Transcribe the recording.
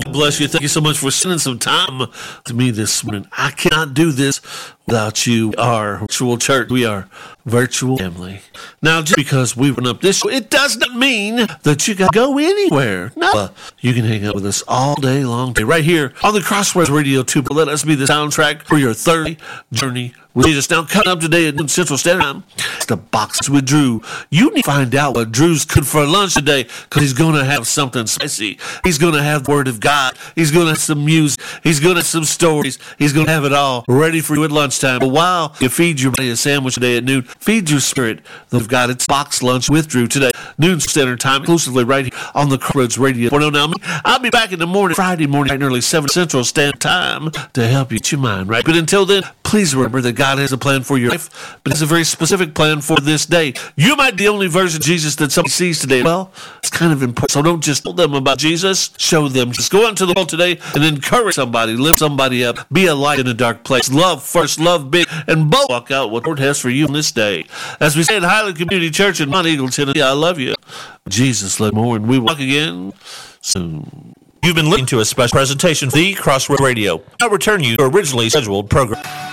Bless you. Thank you so much for spending some time to me this morning. I cannot do this without you. We are virtual church. We are virtual family. Now, just because we run up this show, it does not mean that you got to go anywhere. No. You can hang out with us all day long, right here on the Crossroads Radio 2. Let us be the soundtrack for your Thursday journey with Jesus. Now, coming up today at noon Central Standard Time, it's the Box with Drew. You need to find out what Drew's cooked for lunch today, because he's going to have something spicy. He's going to have the Word of God. He's going to have some music. He's going to have some stories. He's going to have it all ready for you at lunchtime. But while you feed your body a sandwich today at noon, feed your spirit. They've got its Box Lunch with Drew today, noon Standard Time, exclusively right here on the Crossroads Radio. Now, I'll be back in the morning, Friday morning, bright and early, 7 Central Standard Time, to help you get your mind right. But until then, please remember that God has a plan for your life, but it's a very specific plan for this day. You might be the only version of Jesus that somebody sees today. Well, it's kind of important. So don't just tell them about Jesus. Show them. Just go out into the world today and encourage somebody, lift somebody up, be a light in a dark place. Love first, love big, and both walk out what the Lord has for you on this day. As we say at Highland Community Church in Mount Eagle, Tennessee, I love you. Jesus love more, and we walk again soon. You've been listening to a special presentation of the Crossroads Radio. I'll return you to originally scheduled program.